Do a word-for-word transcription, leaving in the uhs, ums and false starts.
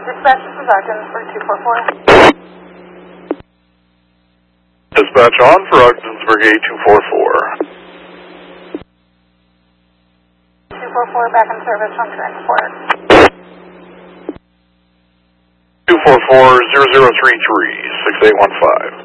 Dispatch, this is Ogden for two four four. Dispatch on for Ogdensburg A two four four. two four four, back in service from transport. two four four, zero zero three three, six eight one five.